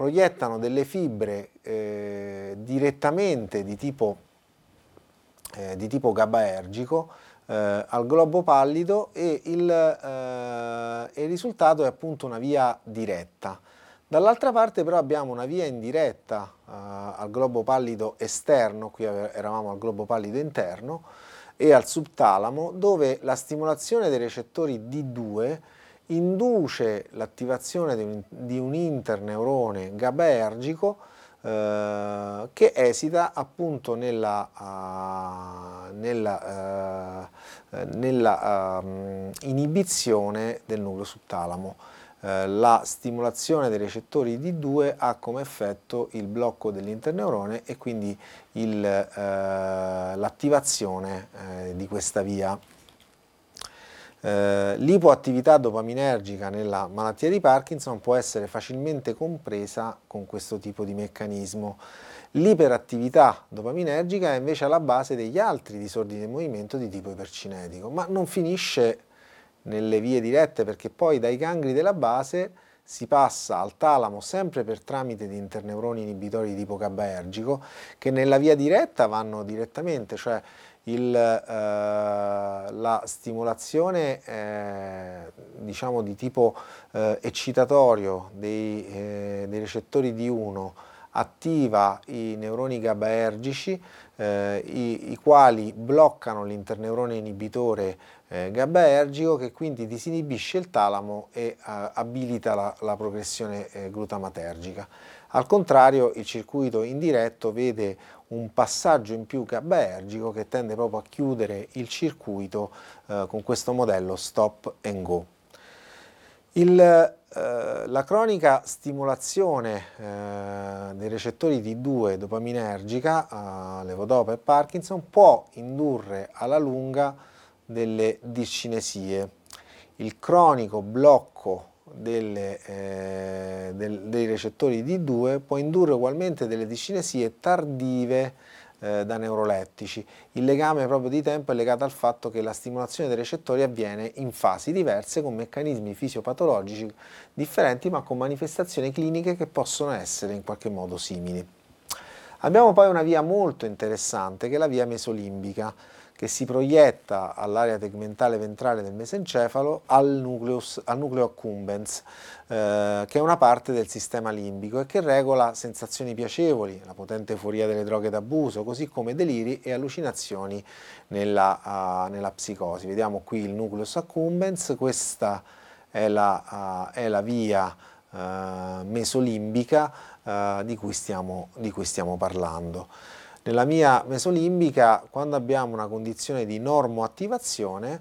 proiettano delle fibre direttamente di tipo GABAergico al globo pallido e il risultato è appunto una via diretta. Dall'altra parte però abbiamo una via indiretta al globo pallido esterno, qui eravamo al globo pallido interno, e al subtalamo, dove la stimolazione dei recettori D2 induce l'attivazione di un interneurone GABAergico che esita appunto nella inibizione del nucleo subtalamo. La stimolazione dei recettori D2 ha come effetto il blocco dell'interneurone e quindi l'attivazione di questa via. L'ipoattività dopaminergica nella malattia di Parkinson può essere facilmente compresa con questo tipo di meccanismo. L'iperattività dopaminergica è invece alla base degli altri disordini del movimento di tipo ipercinetico, ma non finisce nelle vie dirette, perché poi dai gangli della base si passa al talamo sempre per tramite di interneuroni inibitori di tipo GABAergico che nella via diretta vanno direttamente, cioè la stimolazione diciamo di tipo eccitatorio dei recettori D1 attiva i neuroni GABAergici i quali bloccano l'interneurone inibitore GABAergico, che quindi disinibisce il talamo e abilita la progressione glutamatergica. Al contrario, il circuito indiretto vede un passaggio in più GABAergico che tende proprio a chiudere il circuito con questo modello stop and go. La cronica stimolazione dei recettori D2 dopaminergica, levodopa e Parkinson, può indurre alla lunga delle discinesie. Il cronico blocco dei recettori D2 può indurre ugualmente delle discinesie tardive da neurolettici. Il legame proprio di tempo è legato al fatto che la stimolazione dei recettori avviene in fasi diverse con meccanismi fisiopatologici differenti ma con manifestazioni cliniche che possono essere in qualche modo simili. Abbiamo poi una via molto interessante che è la via mesolimbica, che si proietta all'area tegmentale ventrale del mesencefalo al nucleo accumbens, che è una parte del sistema limbico e che regola sensazioni piacevoli, la potente euforia delle droghe d'abuso, così come deliri e allucinazioni nella psicosi. Vediamo qui il nucleus accumbens, questa è la via mesolimbica di cui stiamo parlando. Nella via mesolimbica, quando abbiamo una condizione di normoattivazione,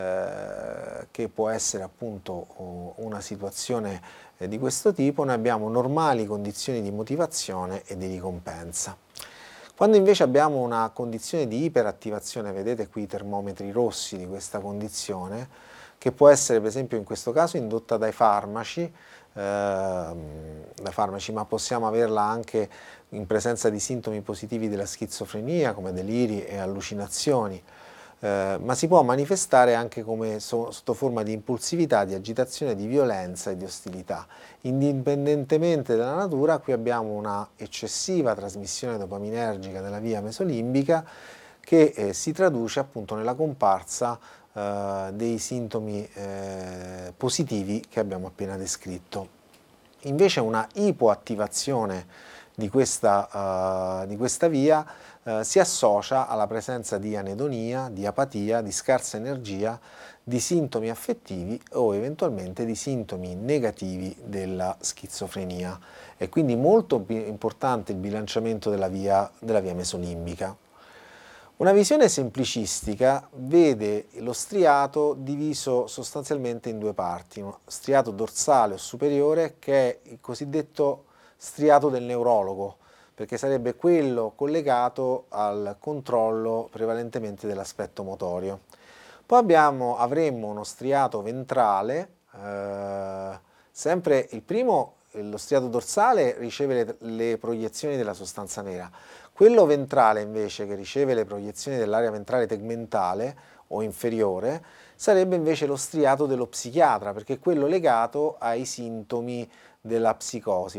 che può essere appunto una situazione di questo tipo, noi abbiamo normali condizioni di motivazione e di ricompensa. Quando invece abbiamo una condizione di iperattivazione, vedete qui i termometri rossi di questa condizione, che può essere per esempio in questo caso indotta dai farmaci, ma possiamo averla anche in presenza di sintomi positivi della schizofrenia come deliri e allucinazioni, ma si può manifestare anche come sotto forma di impulsività, di agitazione, di violenza e di ostilità. Indipendentemente dalla natura, qui abbiamo una eccessiva trasmissione dopaminergica della via mesolimbica che si traduce appunto nella comparsa dei sintomi positivi che abbiamo appena descritto. Invece una ipoattivazione di questa via si associa alla presenza di anedonia, di apatia, di scarsa energia, di sintomi affettivi o eventualmente di sintomi negativi della schizofrenia. È quindi molto importante il bilanciamento della via mesolimbica. Una visione semplicistica vede lo striato diviso sostanzialmente in due parti, uno striato dorsale o superiore che è il cosiddetto striato del neurologo, perché sarebbe quello collegato al controllo prevalentemente dell'aspetto motorio. Poi avremmo uno striato ventrale, sempre il primo, lo striato dorsale riceve le proiezioni della sostanza nera. Quello ventrale invece, che riceve le proiezioni dell'area ventrale tegmentale o inferiore, sarebbe invece lo striato dello psichiatra, perché è quello legato ai sintomi della psicosi.